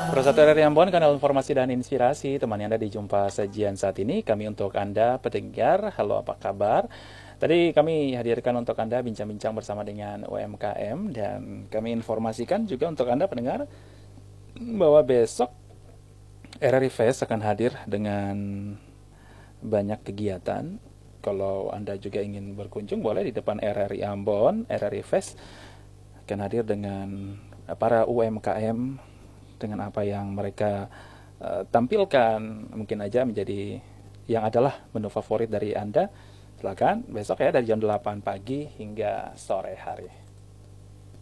Prosatu RRI Ambon, kanal informasi dan inspirasi. Temani Anda di Jumpa Sajian saat ini. Kami untuk Anda pendengar, halo apa kabar? Tadi kami hadirkan untuk Anda bincang-bincang bersama dengan UMKM. Dan kami informasikan juga untuk Anda pendengar bahwa besok RRI Fest akan hadir dengan banyak kegiatan. Kalau Anda juga ingin berkunjung, boleh di depan RRI Ambon. RRI Fest akan hadir dengan para UMKM, dengan apa yang mereka tampilkan, mungkin aja menjadi yang adalah menu favorit dari Anda. Silakan besok ya dari jam 8 pagi hingga sore hari.